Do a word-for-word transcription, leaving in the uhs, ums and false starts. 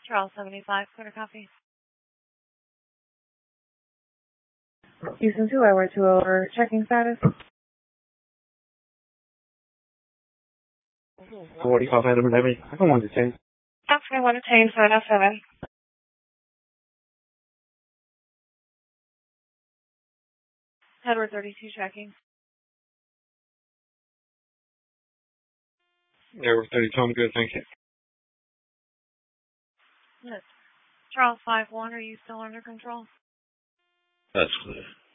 Charles seventy-five, quarter copy. Houston two, Edward two over, checking status. forty-five hundred eleven. I don't want to change. Okay, want to change nine oh seven. Edward thirty-two, checking. Edward thirty-two, I'm good, thank you. Yes. Charles five one, are you still under control? That's clear.